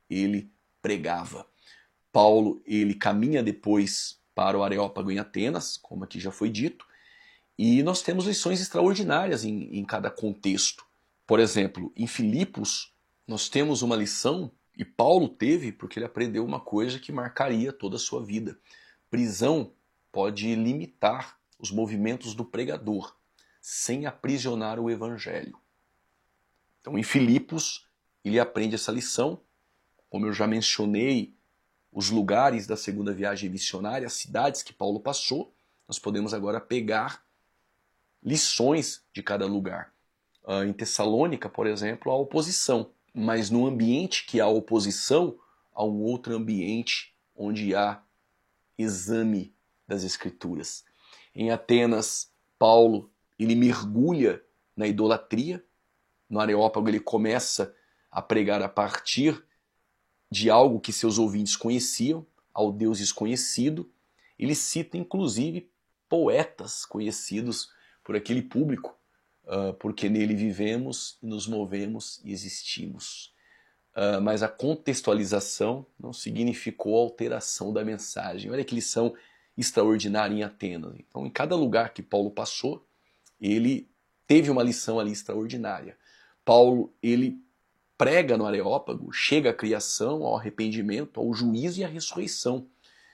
ele pregava. Paulo, ele caminha depois para o Areópago em Atenas, como aqui já foi dito, e nós temos lições extraordinárias em cada contexto. Por exemplo, em Filipos, nós temos uma lição, e Paulo teve, porque ele aprendeu uma coisa que marcaria toda a sua vida. Prisão pode limitar os movimentos do pregador, sem aprisionar o evangelho. Então, em Filipos, ele aprende essa lição. Como eu já mencionei, os lugares da segunda viagem missionária, as cidades que Paulo passou, nós podemos agora pegar lições de cada lugar. Em Tessalônica, por exemplo, há oposição, mas no ambiente que há oposição, há um outro ambiente onde há exame das Escrituras. Em Atenas, Paulo ele mergulha na idolatria. No Areópago ele começa a pregar a partir de algo que seus ouvintes conheciam, ao Deus desconhecido. Ele cita inclusive poetas conhecidos por aquele público, porque nele vivemos, nos movemos e existimos. Mas a contextualização não significou alteração da mensagem. Olha que lição extraordinária em Atenas. Então, em cada lugar que Paulo passou, ele teve uma lição ali extraordinária. Paulo, ele prega no Areópago, chega à criação, ao arrependimento, ao juízo e à ressurreição.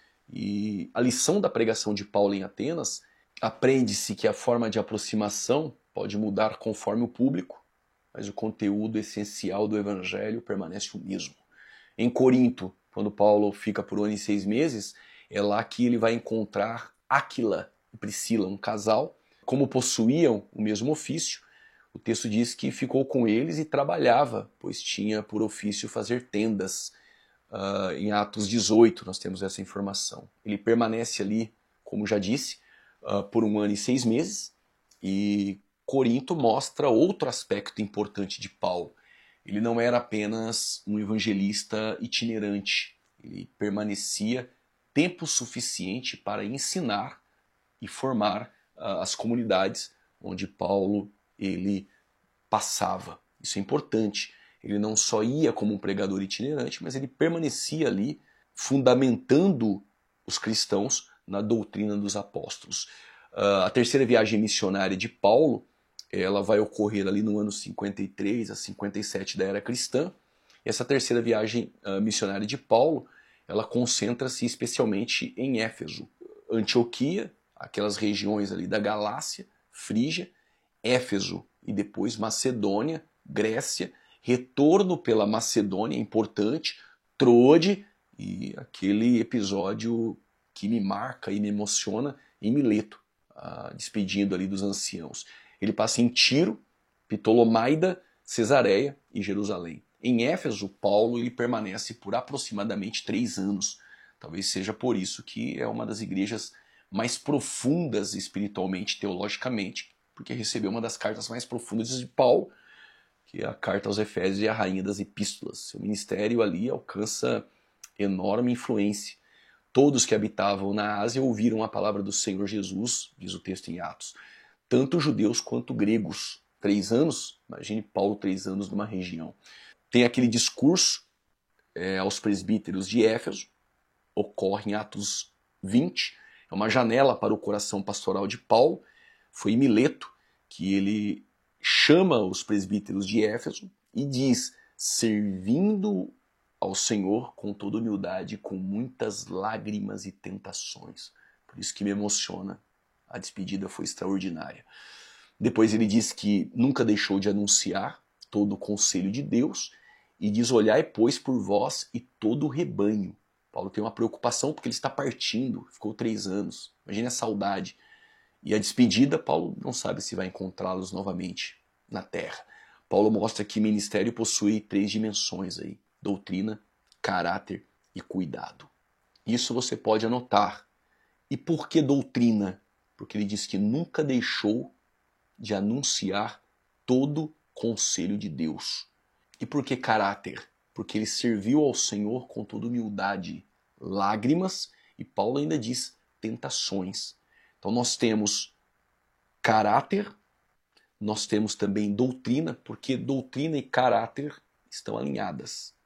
E a lição da pregação de Paulo em Atenas, aprende-se que a forma de aproximação pode mudar conforme o público, mas o conteúdo essencial do evangelho permanece o mesmo. Em Corinto, quando Paulo fica por 1 ano e 6 meses, é lá que ele vai encontrar Áquila e Priscila, um casal. Como possuíam o mesmo ofício, o texto diz que ficou com eles e trabalhava, pois tinha por ofício fazer tendas. Em Atos 18 nós temos essa informação. Ele permanece ali, como já disse, por 1 ano e 6 meses, e Corinto mostra outro aspecto importante de Paulo. Ele não era apenas um evangelista itinerante, ele permanecia tempo suficiente para ensinar e formar as comunidades onde Paulo ele passava. Isso é importante. Ele não só ia como um pregador itinerante, mas ele permanecia ali fundamentando os cristãos na doutrina dos apóstolos. A terceira viagem missionária de Paulo, ela vai ocorrer ali no ano 53 a 57 da era cristã. E essa terceira viagem missionária de Paulo, ela concentra-se especialmente em Éfeso, Antioquia, aquelas regiões ali da Galácia, Frígia, Éfeso e depois Macedônia, Grécia, retorno pela Macedônia, importante, Troade e aquele episódio que me marca e me emociona em Mileto, despedindo ali dos anciãos. Ele passa em Tiro, Ptolomaida, Cesareia e Jerusalém. Em Éfeso, Paulo ele permanece por aproximadamente 3 anos. Talvez seja por isso que é uma das igrejas mais profundas espiritualmente, teologicamente, porque recebeu uma das cartas mais profundas de Paulo, que é a carta aos Efésios e a rainha das epístolas. Seu ministério ali alcança enorme influência. Todos que habitavam na Ásia ouviram a palavra do Senhor Jesus, diz o texto em Atos. Tanto judeus quanto gregos. 3 anos, imagine Paulo 3 anos numa região. Tem aquele discurso aos presbíteros de Éfeso, ocorre em Atos 20, é uma janela para o coração pastoral de Paulo. Foi em Mileto que ele chama os presbíteros de Éfeso e diz, servindo ao Senhor com toda humildade, com muitas lágrimas e tentações. Por isso que me emociona. A despedida foi extraordinária. Depois ele diz que nunca deixou de anunciar todo o conselho de Deus e diz, olhai, pois, por vós e todo o rebanho. Paulo tem uma preocupação porque ele está partindo, ficou 3 anos. Imagina a saudade. E a despedida, Paulo não sabe se vai encontrá-los novamente na terra. Paulo mostra que o ministério possui 3 dimensões aí: doutrina, caráter e cuidado. Isso você pode anotar. E por que doutrina? Porque ele diz que nunca deixou de anunciar todo conselho de Deus. E por que caráter? Porque ele serviu ao Senhor com toda humildade, lágrimas, e Paulo ainda diz tentações. Então nós temos caráter, nós temos também doutrina, porque doutrina e caráter estão alinhadas.